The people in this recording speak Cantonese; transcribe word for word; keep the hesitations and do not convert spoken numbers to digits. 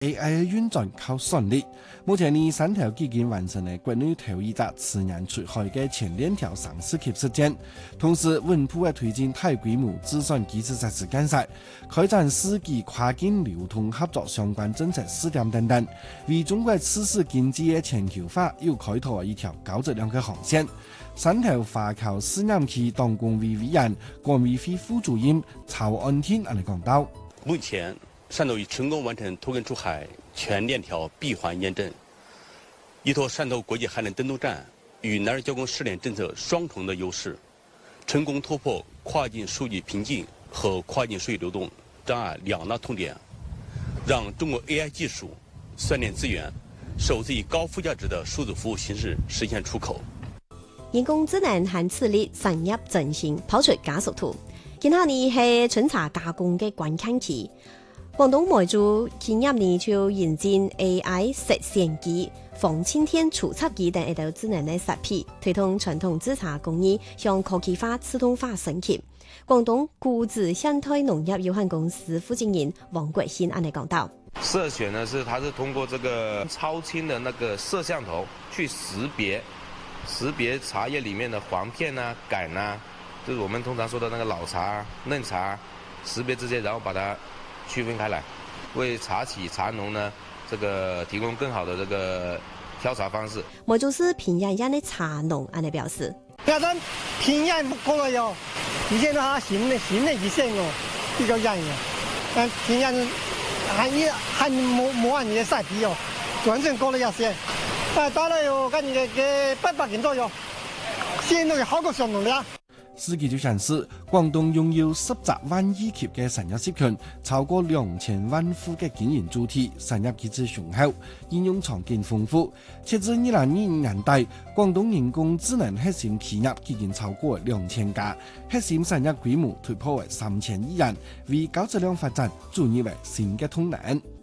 A I 嘅運轉較順利。目前呢，三條基建完成了國內頭一隻自然出海嘅前鏈條上市級實踐，同時穩步嘅推進大規模資訊技術實施建設，開展市級跨境流通合作相關政策試點等等，為中國次世經濟嘅全球化又開拓一條高質量嘅航線。三條華僑試驗區當工委委員、管委會副主任曹安天安尼講到： 目前汕頭已成功完成脱根出海全鏈條閉環驗證，依托汕頭國際海能登陸站與南二交工試點政策雙重的優勢，成功突破跨境數據瓶頸和跨境數據流動障礙兩大痛點，讓中國 A I 技術、算力資源首次以高附加值的數字服務形式實現出口。 人工智能和智力產業振興跑出加速圖，今後呢係春茶加工嘅關鍵期。廣東梅州企業呢就引進 A I 實現機、防濺天除濕機等一道智能嘅設備，推動傳統製茶工藝向科技化、自動化升級。廣東古冶現代農業有限公司負責人王國興安尼講到： 色選呢是它是通過這個超清的那個攝像頭去識別。識別茶葉裡面的黃片啊、桿啊，就是我們通常說的那個老茶、嫩茶，識別這些，然後把它區分開來，為茶企、茶農呢，這個提供更好的這個挑茶方式。 梅州市平陽縣的茶農安尼表示： 亞咱平陽過來喲，以前都係新的新的一線哦，比較嚴嘅，但平陽還一還冇冇按你的賽皮哦，完全過了一線。但係打了有感覺嘅八百斤左右，現在好過上農了。 司機就顯示，廣東擁有十集萬億級嘅產業集群，超過兩千萬戶嘅經營主體，產業機制雄厚，應用場景豐富。截至二零二零年代，廣東人工智能核心企業已經超過兩千家，核心產業規模突破為三千億元，為高質量發展注入為新嘅動能。